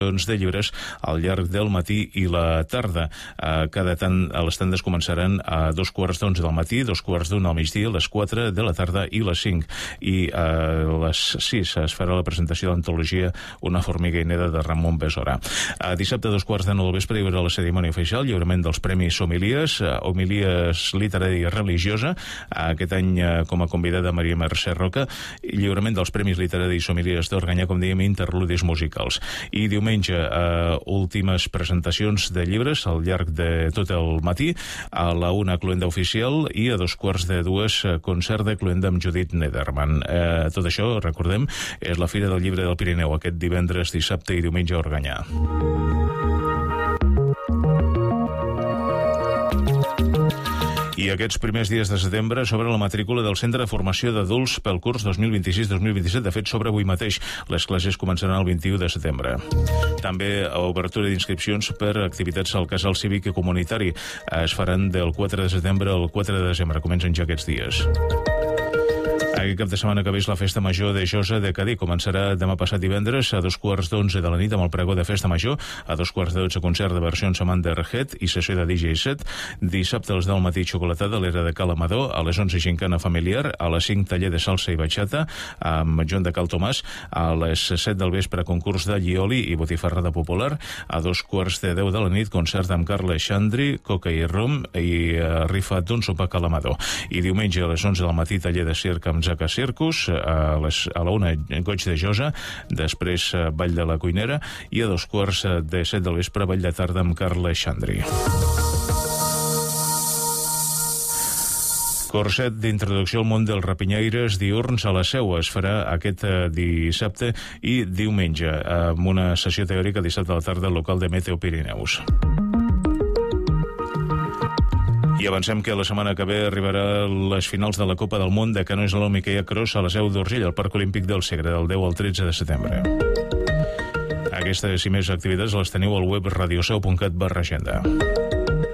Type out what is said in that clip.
de llibres al llarg del matí i la tarda. Cada tant les tandes començaran a 2:15 del matí, 2:15 al migdia, les 4 de la tarda i les 5. I a les 6 es farà la presentació de l'antologia Una formiga i neda de Ramon Besora. Dissabte a 8:45 del vespre hi haurà la cerimònia oficial, lliurament dels Premis Homilies, Homilies literària i religiosa, aquest any com a convidada Maria Mercè Roca, lliurament dels Premis Literaris Homilies d'Organyà, com dèiem, interludis musicals. I diumenge, últimes presentacions de llibres al llarg de tot el matí, a la 1 cloenda oficial i a 1:15 concert de cloenda amb Judit Nederman. Tot això, recordem, és la Fira del Llibre del Pirineu, aquest divendres, dissabte i diumenge a Organyà. I aquests primers dies de setembre s'obre la matrícula del Centre de Formació d'Adults pel curs 2026-2027. De fet, s'obre avui mateix. Les classes començaran el 21 de setembre. També obertura d'inscripcions per activitats al Casal Cívic i Comunitari. Es faran del 4 de setembre al 4 de desembre. Comencen ja aquests dies. Aquest cap de setmana que ve és la Festa Major de Josa de Cadí. Començarà demà passat divendres a 2:15 de la nit amb el pregó de Festa Major, a 2:15 concert de versions Amanda Reget i sessió de DJ set. Dissabte a les 10 del matí xocolatada a l'era de Cal Amador, a les 11 gincana familiar, a les 5 taller de salsa i batxata amb Joan de Cal Tomàs, a les 7 del vespre concurs de llioli i botifarrada popular, a 2:10 de la nit concert amb Carla Xandri, coca i rom i rifa d'un sopar Cal Amador. I diumenge a les 11 del matí taller de circ amb Zaca Circus, a la 1 Goig de Josa, després Ball de la Cuinera i a 2:15 del vespre Ball de tarda amb Carla Xandri. Corset d'introducció al món dels rapinyaires diurns a la Seu es farà aquest dissabte i diumenge amb una sessió teòrica dissabte a la tarda al local de Meteo Pirineus. I avancem que la setmana que ve arribarà les finals de la Copa del Món de canoe slalom i kayak cross a la Seu d'Urgell, al Parc Olímpic del Segre, del 10 al 13 de setembre. Aquestes i més activitats les teniu al web radioseu.cat/agenda.